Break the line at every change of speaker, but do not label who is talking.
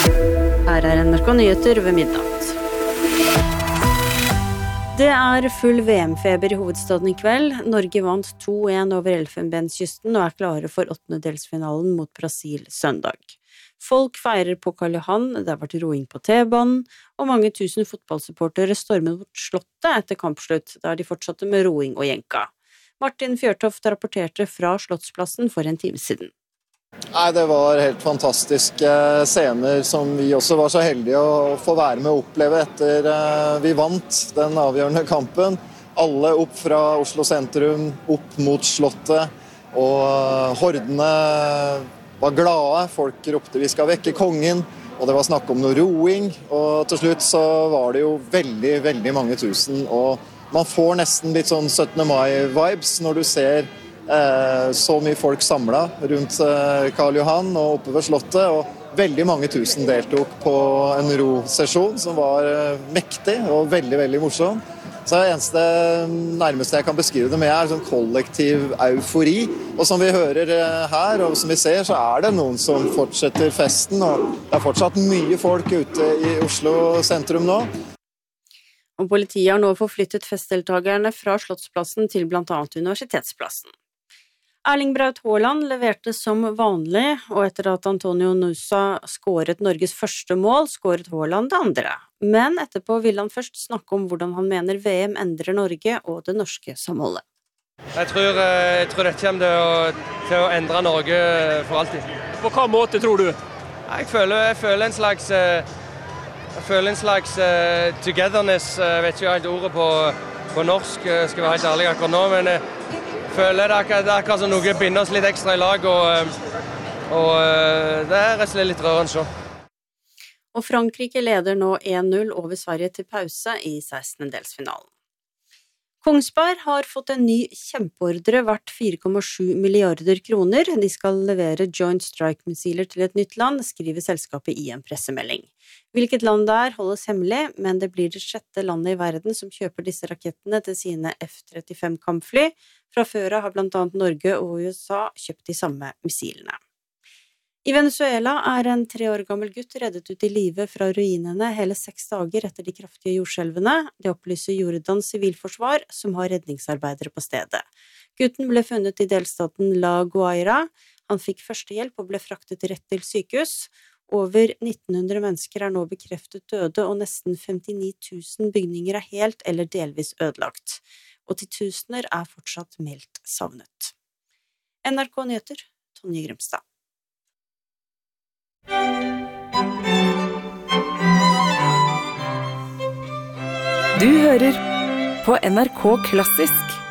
Her NRK Nyheter ved midnatt. Det full VM-feber i hovedstaden i kveld. Norge vant 2-1 over Elfenbenskysten og klare for åttendedelsfinalen mot Brasil søndag. Folk feirer på Karl Johan, det har vært roing på T-banen, og mange tusen fotballsupportere stormet mot Slottet etter kampslutt, der de fortsatte med roing og jenka. Martin Fjørtoft rapporterte fra Slottsplassen for en time siden.
Nei, det var helt fantastiske scener som vi også var så heldige å få være med å oppleve etter vi vant den avgjørende kampen. Alle opp fra Oslo sentrum, opp mot Slottet, og hordene var glade. Folk ropte vi skal vekke kongen, og det var snakk om noe roing, og til slutt så var det jo veldig, veldig mange tusen, og man får nesten litt sånn 17. mai-vibes når du ser så mye folk samlet rundt Karl Johan og oppe ved Slottet, og veldig mange tusen deltok på en rosesjon som var mektig og veldig, veldig morsom. Så det eneste nærmeste jeg kan beskrive det med sånn kollektiv eufori, og som vi hører her og som vi ser, så det noen som fortsetter festen, og det fortsatt mye folk ute i Oslo sentrum nå.
Og politiet har nå forflyttet festdeltagerne fra Slottsplassen til blant annet Universitetsplassen. Erling Braut Haaland leverte som vanlig, og etter at Antonio Nusa skåret Norges første mål, skåret Haaland det andre. Men etterpå ville han først snakke om hvordan han mener VM endrer Norge og det norske samholdet.
Jeg tror dette kommer til å endre Norge for alltid.
På hva måte tror du?
Jeg føler en slags togetherness, jeg vet ikke helt ordet på norsk, skal være helt ærlig akkurat nå, men føler det akkurat som noe binder oss litt ekstra i lag, og det rett og slett litt rørende så.
Og Frankrike leder nå 1-0 over Sverige til pause i 16-delsfinalen. Kongsberg har fått en ny kjempeordre verdt 4,7 milliarder kroner. De skal levere Joint Strike-missiler til et nytt land, skriver selskapet i en pressemelding. Hvilket land det holdes hemmelig, men det blir det 6. landet i verden som kjøper disse rakettene til sine F-35 kampfly. Fra før har blant annet Norge og USA kjøpt de samme missilene. I Venezuela en 3 år gammel gutt reddet ut i live fra ruinene hele 6 dager etter de kraftige jordskjelvene. Det opplyser Jordans sivilforsvar, som har redningsarbeidere på stedet. Gutten ble funnet i delstaten La Guaira. Han fikk førstehjelp og ble fraktet rett til sykehus. Over 1900 mennesker nå bekreftet døde, og nesten 59 000 bygninger helt eller delvis ødelagt. Og titusener fortsatt meldt savnet. NRK Nyheter, Tonje Grimstad.
Du hører på NRK Klassisk.